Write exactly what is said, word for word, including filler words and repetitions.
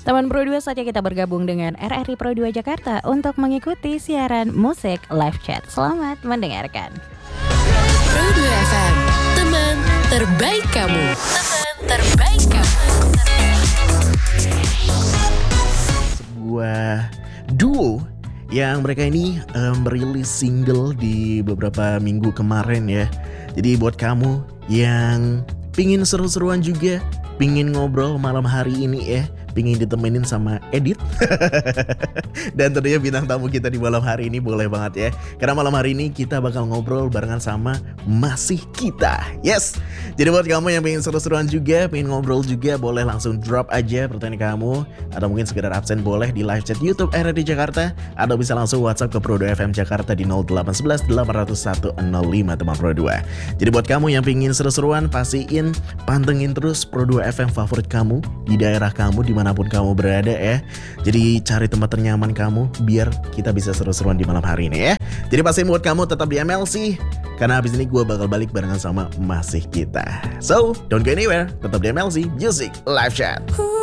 Teman Pro dua, saatnya kita bergabung dengan R R I Pro dua Jakarta untuk mengikuti siaran musik live chat. Selamat mendengarkan. Pro dua F M, teman terbaik kamu. Teman terbaik kamu. Sebuah duo yang mereka ini um, merilis single di beberapa minggu kemarin ya. Jadi buat kamu yang pingin seru-seruan juga, pingin ngobrol malam hari ini ya, pingin ditemenin sama Edit dan tentunya bintang tamu kita di malam hari ini boleh banget ya, karena malam hari ini kita bakal ngobrol barengan sama Masih Kita. Yes, jadi buat kamu yang pengen seru-seruan juga, pengen ngobrol juga, boleh langsung drop aja pertanyaan kamu, atau mungkin sekedar absen boleh di live chat YouTube R R I Jakarta, atau bisa langsung WhatsApp ke Pro dua F M Jakarta di nol delapan satu satu delapan nol satu nol lima teman Pro dua. Jadi buat kamu yang pengen seru-seruan, pastiin pantengin terus Pro dua F M favorit kamu di daerah kamu, di manapun kamu berada ya. Jadi cari tempat ternyaman kamu biar kita bisa seru-seruan di malam hari ini ya. Jadi pastiin buat kamu tetap di M L C, karena habis ini gue bakal balik barengan sama Masih Kita. So, don't go anywhere, tetap di M L C Music Live Chat.